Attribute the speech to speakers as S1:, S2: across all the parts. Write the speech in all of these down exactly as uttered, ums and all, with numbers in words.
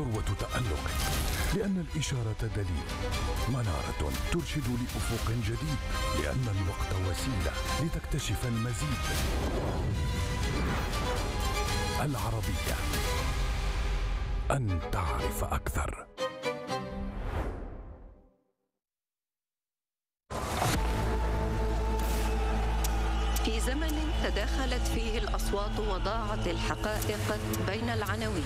S1: ذروة تألق، لأن الإشارة دليل، منارة ترشد لأفق جديد، لأن الوقت وسيلة لتكتشف المزيد. العربية، أن تعرف أكثر.
S2: في زمن تداخلت فيه الأصوات وضاعت الحقائق بين العناوين،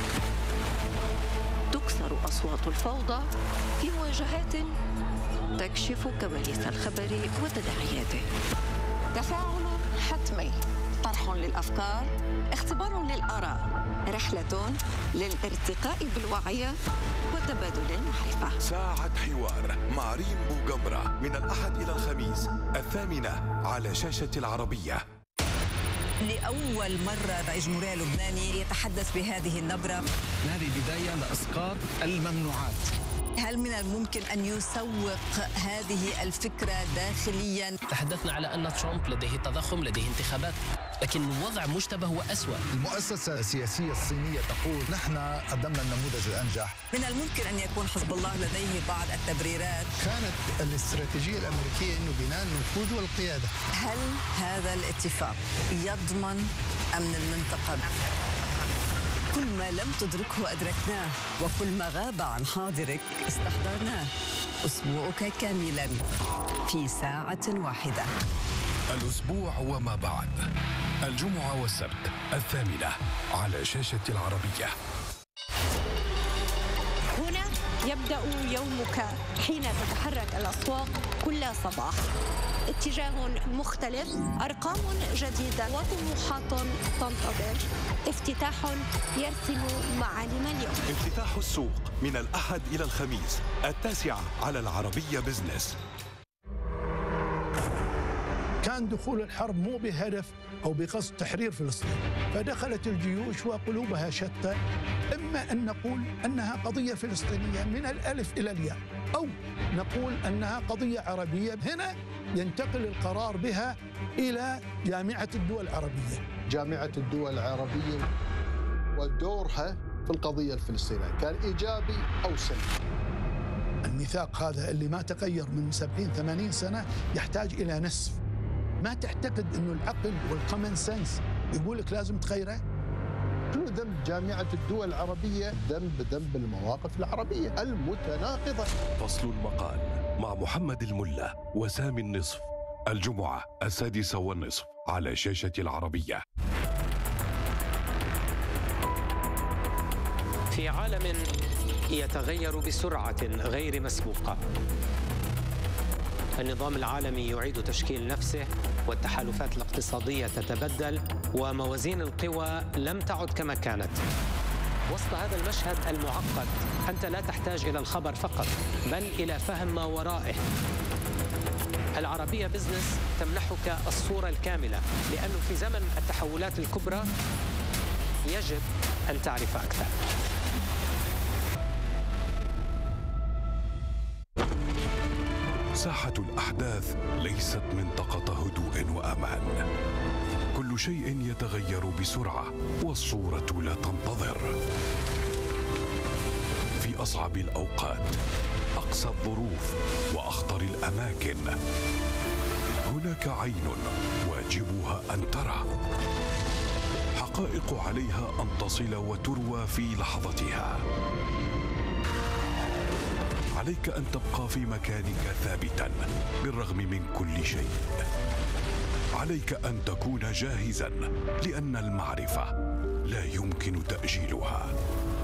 S2: تكسر أصوات الفوضى في مواجهات تكشف كواليس الخبر وتداعياته.
S3: تفاعل حتمي، طرح للأفكار، اختبار للآراء، رحلة للارتقاء بالوعي وتبادل المعرفة.
S4: ساعة حوار مع ريم بوغمرة من الأحد إلى الخميس الثامنة على شاشة العربية.
S5: لأول مرة رئيس الجمهورية اللبناني يتحدث بهذه النبرة.
S6: هذه بداية لإسقاط الممنوعات.
S5: هل من الممكن أن يسوق هذه الفكرة داخلياً؟
S7: تحدثنا على أن ترامب لديه تضخم، لديه انتخابات، لكن الوضع مشتبه وأسوأ.
S8: المؤسسة السياسية الصينية تقول نحن قدمنا النموذج الأنجح.
S5: من الممكن أن يكون حزب الله لديه بعض التبريرات.
S9: كانت الاستراتيجية الأمريكية أنه بناء النفوذ والقيادة.
S5: هل هذا الاتفاق يضمن أمن المنطقة؟ كل ما لم تدركه أدركناه، وكل ما غاب عن حاضرك استحضرناه. أسبوعك كاملا في ساعة واحدة.
S1: الأسبوع وما بعد، الجمعة والسبت الثامنة على شاشة العربية.
S10: هنا يبدأ يومك حين تتحرك الأسواق كل صباح. اتجاه مختلف، أرقام جديدة وطموحات تنتظر. افتتاح يرسم معالم اليوم.
S4: افتتاح السوق من الأحد إلى الخميس التاسعة على العربية بزنس.
S9: كان دخول الحرب مو بهدف أو بقصد تحرير فلسطين، فدخلت الجيوش وقلوبها شتى. إما أن نقول أنها قضية فلسطينية من الألف إلى الياء، أو نقول أنها قضية عربية. هنا ينتقل القرار بها إلى جامعة الدول العربية.
S11: جامعة الدول العربية ودورها في القضية الفلسطينية كان إيجابي أو سلبي.
S9: الميثاق هذا اللي ما تغير من سبعين ثمانين سنة يحتاج إلى نسف. ما تعتقد أنه العقل والكومن سنس يقول لك لازم تغيره؟
S11: شنو ذنب جامعة الدول العربية؟ ذنب ذنب المواقف العربية المتناقضة.
S4: فصل المقال مع محمد الملا وسامي النصف، الجمعة السادسة والنصف على شاشة العربية.
S12: في عالم يتغير بسرعة غير مسبوقة، النظام العالمي يعيد تشكيل نفسه، والتحالفات الاقتصادية تتبدل، وموازين القوى لم تعد كما كانت. وسط هذا المشهد المعقد أنت لا تحتاج إلى الخبر فقط، بل إلى فهم ما ورائه. العربية بزنس تمنحك الصورة الكاملة، لأنه في زمن التحولات الكبرى يجب أن تعرف أكثر.
S1: ساحة الأحداث ليست منطقة هدوء وأمان. كل شيء يتغير بسرعة، والصورة لا تنتظر. في أصعب الأوقات، أقسى الظروف، وأخطر الأماكن، هناك عين واجبها أن ترى. حقائق عليها أن تصل وتروى في لحظتها. عليك أن تبقى في مكانك ثابتا بالرغم من كل شيء. عليك أن تكون جاهزا، لأن المعرفة لا يمكن تأجيلها.